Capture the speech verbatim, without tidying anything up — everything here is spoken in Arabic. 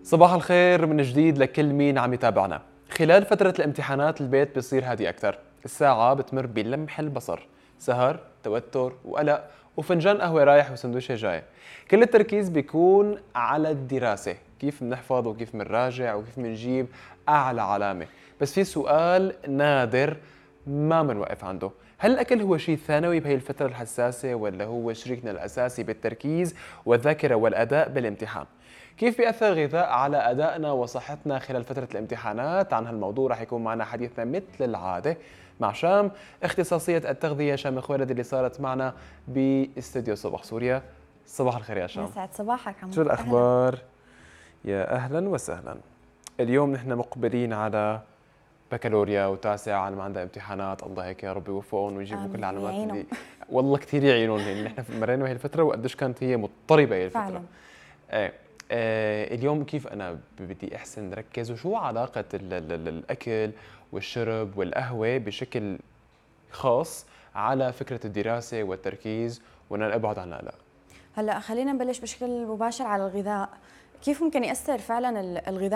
صباح الخير من جديد لكل مين عم يتابعنا. خلال فترة الامتحانات البيت بيصير هادي أكثر، الساعة بتمر بلمح البصر، سهر، توتر وقلق وفنجان قهوة رايح وسندويشة جاي. كل التركيز بيكون على الدراسة، كيف بنحفظ وكيف بنراجع وكيف بنجيب أعلى علامة. بس في سؤال نادر ما بنوقف عنده، هل الأكل هو شيء ثانوي بهي الفترة الحساسة ولا هو شريكنا الأساسي بالتركيز والذاكرة والأداء بالامتحان؟ كيف بيأثر الغذاء على أدائنا وصحتنا خلال فترة الامتحانات؟ عن هالموضوع رح يكون معنا حديثنا مثل العادة مع شام، اختصاصية التغذية، شام خوالد اللي صارت معنا باستديو صباح سوريا. صباح الخير يا شام. يسعد صباحك عمو. شو الأخبار؟ أهلاً. يا أهلا وسهلا. اليوم نحن مقبلين على بكالوريا وتاسع، على ما عندها امتحانات، الله هيك يا رب يوفقهم ويجيبوا كل العلامات اللي والله كثير يعينون، لان نحن مرينا بهي الفتره وقديش كانت هي مضطربه هي الفتره فعلا. ايه آه اليوم كيف انا بدي احسن ركز، وشو علاقه ال ال الاكل والشرب والقهوه بشكل خاص على فكره الدراسه والتركيز وان انا ابعد عن القلق؟ هلا خلينا نبلش بشكل مباشر على الغذاء. كيف ممكن ياثر فعلا الغذاء